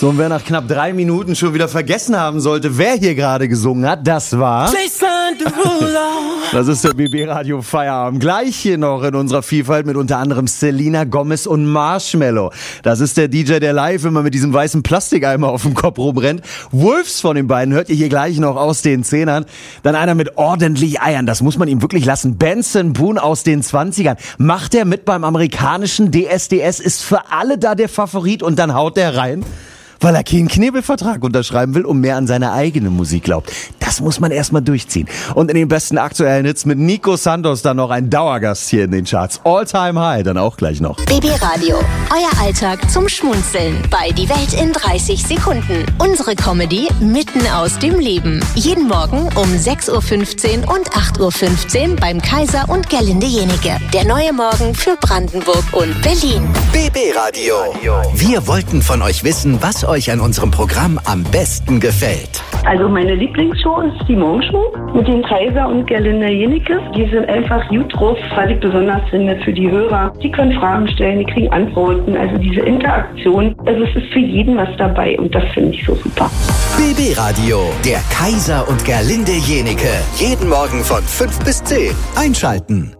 So, und wer nach knapp 3 Minuten schon wieder vergessen haben sollte, wer hier gerade gesungen hat, das war... Das ist der BB Radio Feierabend. Gleich hier noch in unserer Vielfalt mit unter anderem Selena Gomez und Marshmello. Das ist der DJ, der live immer mit diesem weißen Plastikeimer auf dem Kopf rumrennt. Wolves von den beiden hört ihr hier gleich noch aus den Zehnern. Dann einer mit ordentlich Eiern, das muss man ihm wirklich lassen. Benson Boone aus den 20ern. Macht er mit beim amerikanischen DSDS, ist für alle da der Favorit und dann haut er rein, weil er keinen Knebelvertrag unterschreiben will und mehr an seine eigene Musik glaubt. Das muss man erstmal durchziehen. Und in den besten aktuellen Hits mit Nico Santos dann noch ein Dauergast hier in den Charts. All Time High dann auch gleich noch. BB Radio, euer Alltag zum Schmunzeln bei Die Welt in 30 Sekunden. Unsere Comedy mitten aus dem Leben. Jeden Morgen um 6.15 Uhr und 8.15 Uhr beim Kaiser und Gerlinde Jenike. Der neue Morgen für Brandenburg und Berlin. BB Radio. Wir wollten von euch wissen, was euch an unserem Programm am besten gefällt. Also meine Lieblingsshow ist die Morgenshow mit dem Kaiser und Gerlinde Jenike. Die sind einfach gut drauf, was ich besonders finde für die Hörer. Die können Fragen stellen, die kriegen Antworten. Also diese Interaktion, also es ist für jeden was dabei und das finde ich so super. BB Radio, der Kaiser und Gerlinde Jenike. Jeden Morgen von 5 bis 10. Einschalten.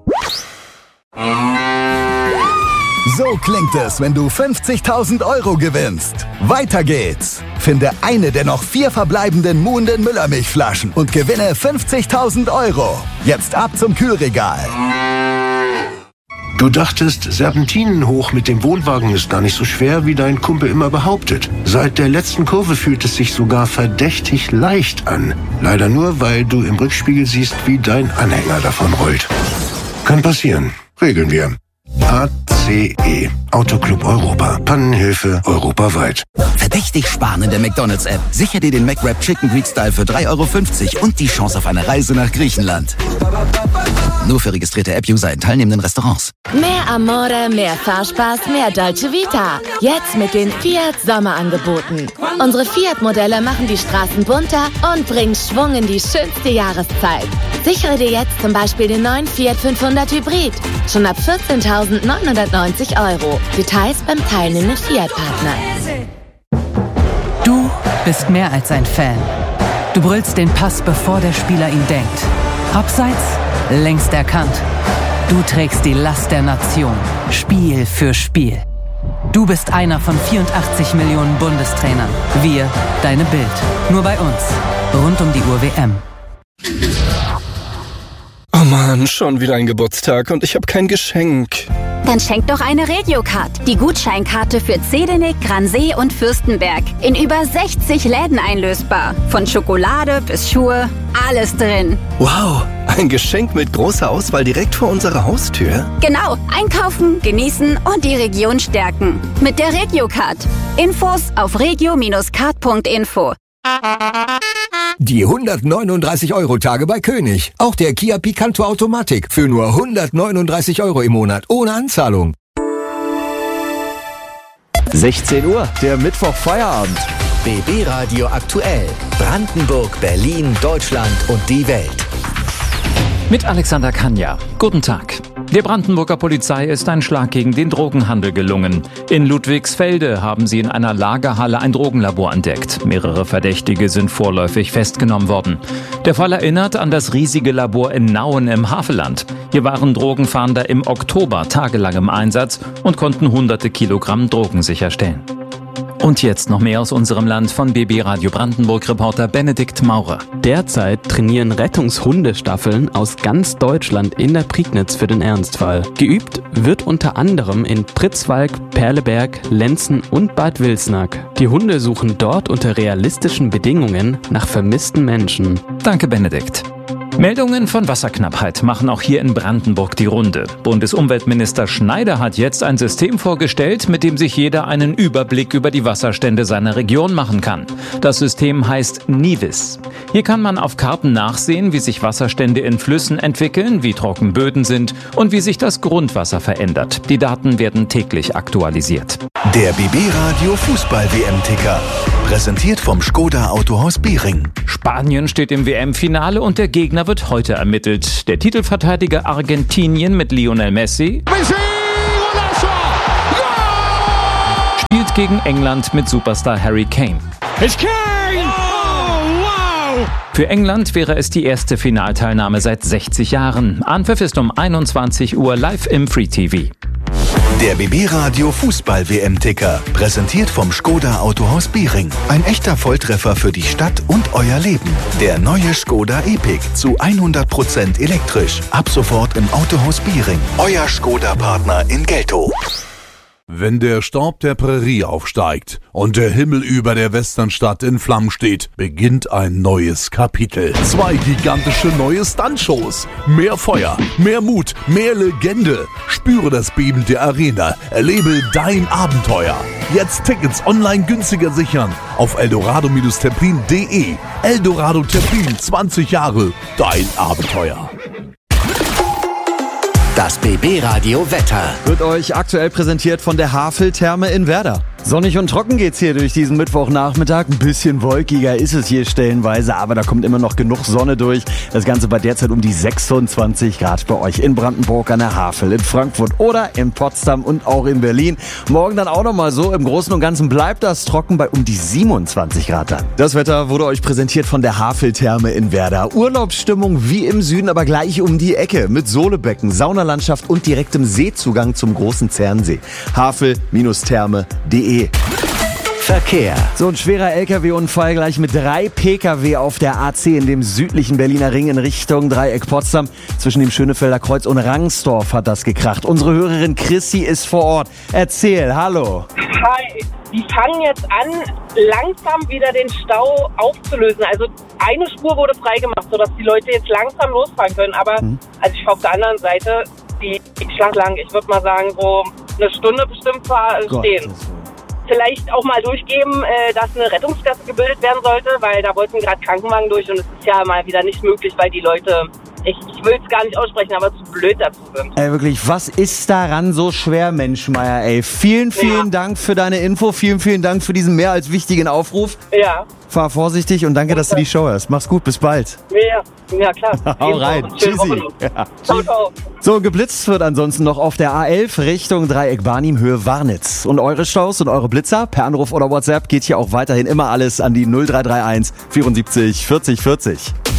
So klingt es, wenn du 50.000 € gewinnst. Weiter geht's. Finde eine der noch 4 verbleibenden Muhnden Müllermilchflaschen und gewinne 50.000 €. Jetzt ab zum Kühlregal. Du dachtest, Serpentinen hoch mit dem Wohnwagen ist gar nicht so schwer, wie dein Kumpel immer behauptet. Seit der letzten Kurve fühlt es sich sogar verdächtig leicht an. Leider nur, weil du im Rückspiegel siehst, wie dein Anhänger davon rollt. Kann passieren. Regeln wir. ACE. Autoclub Europa. Pannenhilfe europaweit. Verdächtig sparen in der McDonald's-App. Sicher dir den McWrap Chicken Greek Style für 3,50 € und die Chance auf eine Reise nach Griechenland. Nur für registrierte App-User in teilnehmenden Restaurants. Mehr Amore, mehr Fahrspaß, mehr Dolce Vita. Jetzt mit den Fiat Sommerangeboten. Unsere Fiat-Modelle machen die Straßen bunter und bringen Schwung in die schönste Jahreszeit. Sichere dir jetzt zum Beispiel den neuen Fiat 500 Hybrid. Schon ab 14.990 €. Details beim teilnehmenden Fiat-Partner. Du bist mehr als ein Fan. Du brüllst den Pass, bevor der Spieler ihn denkt. Abseits, längst erkannt. Du trägst die Last der Nation, Spiel für Spiel. Du bist einer von 84 Millionen Bundestrainern. Wir, deine Bild. Nur bei uns. Rund um die Uhr WM. Oh Mann, schon wieder ein Geburtstag und ich habe kein Geschenk. Dann schenk doch eine Regiocard. Die Gutscheinkarte für Zedinek, Gransee und Fürstenberg. In über 60 Läden einlösbar. Von Schokolade bis Schuhe, alles drin. Wow, ein Geschenk mit großer Auswahl direkt vor unserer Haustür? Genau, einkaufen, genießen und die Region stärken. Mit der Regiocard. Infos auf regio-card.info. Die 139-€-Tage bei König. Auch der Kia Picanto Automatik für nur 139 € im Monat ohne Anzahlung. 16 Uhr, der Mittwoch-Feierabend. BB Radio aktuell. Brandenburg, Berlin, Deutschland und die Welt. Mit Alexander Kanja. Guten Tag. Der Brandenburger Polizei ist ein Schlag gegen den Drogenhandel gelungen. In Ludwigsfelde haben sie in einer Lagerhalle ein Drogenlabor entdeckt. Mehrere Verdächtige sind vorläufig festgenommen worden. Der Fall erinnert an das riesige Labor in Nauen im Havelland. Hier waren Drogenfahnder im Oktober tagelang im Einsatz und konnten hunderte Kilogramm Drogen sicherstellen. Und jetzt noch mehr aus unserem Land von BB Radio Brandenburg-Reporter Benedikt Maurer. Derzeit trainieren Rettungshundestaffeln aus ganz Deutschland in der Prignitz für den Ernstfall. Geübt wird unter anderem in Pritzwalk, Perleberg, Lenzen und Bad Wilsnack. Die Hunde suchen dort unter realistischen Bedingungen nach vermissten Menschen. Danke, Benedikt. Meldungen von Wasserknappheit machen auch hier in Brandenburg die Runde. Bundesumweltminister Schneider hat jetzt ein System vorgestellt, mit dem sich jeder einen Überblick über die Wasserstände seiner Region machen kann. Das System heißt Nivis. Hier kann man auf Karten nachsehen, wie sich Wasserstände in Flüssen entwickeln, wie trocken Böden sind und wie sich das Grundwasser verändert. Die Daten werden täglich aktualisiert. Der BB Radio Fußball-WM-Ticker. Präsentiert vom Škoda Autohaus Biering. Spanien steht im WM-Finale und der Gegner wird heute ermittelt. Der Titelverteidiger Argentinien mit Lionel Messi spielt gegen England mit Superstar Harry Kane. It's Kane! Oh, wow! Für England wäre es die erste Finalteilnahme seit 60 Jahren. Anpfiff ist um 21 Uhr live im Free TV. Der BB Radio Fußball-WM-Ticker, präsentiert vom Skoda Autohaus Biering. Ein echter Volltreffer für die Stadt und euer Leben. Der neue Skoda Epic zu 100% elektrisch. Ab sofort im Autohaus Biering. Euer Skoda-Partner in Geltow. Wenn der Staub der Prärie aufsteigt und der Himmel über der Westernstadt in Flammen steht, beginnt ein neues Kapitel. 2 gigantische neue Stuntshows. Mehr Feuer, mehr Mut, mehr Legende. Spüre das Beben der Arena. Erlebe dein Abenteuer. Jetzt Tickets online günstiger sichern auf eldorado-templin.de. Eldorado Templin, 20 Jahre, dein Abenteuer. Das BB-Radio Wetter wird euch aktuell präsentiert von der Havel-Therme in Werder. Sonnig und trocken geht's hier durch diesen Mittwochnachmittag. Ein bisschen wolkiger ist es hier stellenweise, aber da kommt immer noch genug Sonne durch. Das Ganze bei derzeit um die 26 Grad bei euch in Brandenburg an der Havel, in Frankfurt oder in Potsdam und auch in Berlin. Morgen dann auch nochmal so. Im Großen und Ganzen bleibt das trocken bei um die 27 Grad dann. Das Wetter wurde euch präsentiert von der Havel-Therme in Werder. Urlaubsstimmung wie im Süden, aber gleich um die Ecke mit Solebecken, Saunalandschaft und direktem Seezugang zum großen Zernsee. Havel-therme.de. Verkehr. So ein schwerer LKW-Unfall gleich mit 3 Pkw auf der AC in dem südlichen Berliner Ring in Richtung Dreieck Potsdam. Zwischen dem Schönefelder Kreuz und Rangsdorf hat das gekracht. Unsere Hörerin Chrissy ist vor Ort. Erzähl, hallo. Hi, die fangen jetzt an, langsam wieder den Stau aufzulösen. Also eine Spur wurde freigemacht, sodass die Leute jetzt langsam losfahren können. Aber also ich fahre auf der anderen Seite, die schlank lang, ich würde mal sagen, so eine Stunde bestimmt stehen. Vielleicht auch mal durchgeben, dass eine Rettungsgasse gebildet werden sollte, weil da wollten gerade Krankenwagen durch und es ist ja mal wieder nicht möglich, weil die Leute, ich will es gar nicht aussprechen, aber zu blöd dazu sind. Ey, wirklich, was ist daran so schwer, Menschmeier, ey? Vielen Dank für deine Info, vielen Dank für diesen mehr als wichtigen Aufruf. Ja. Fahr vorsichtig und danke, dass du die Show hörst. Mach's gut, bis bald. Ja klar. Hau rein, tschüssi. Ja. Ciao. So, geblitzt wird ansonsten noch auf der A11 Richtung Dreieck Barnim, Höhe Warnitz. Und eure Staus und eure Blitzer per Anruf oder WhatsApp geht hier auch weiterhin immer alles an die 0331 74 40 40.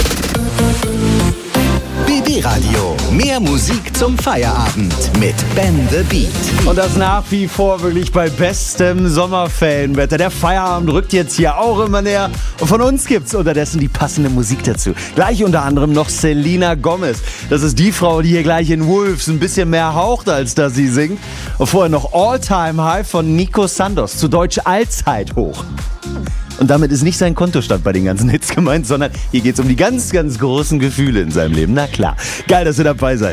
BB Radio. Mehr Musik zum Feierabend mit Ben the Beat. Und das nach wie vor wirklich bei bestem Sommerferienwetter. Der Feierabend rückt jetzt hier auch immer näher. Und von uns gibt's unterdessen die passende Musik dazu. Gleich unter anderem noch Selena Gomez. Das ist die Frau, die hier gleich in Wolves ein bisschen mehr haucht, als dass sie singt. Und vorher noch All-Time High von Nico Santos. Zu Deutsch Allzeithoch. Und damit ist nicht sein Kontostand bei den ganzen Hits gemeint, sondern hier geht's um die ganz, ganz großen Gefühle in seinem Leben. Na klar. Geil, dass ihr dabei seid.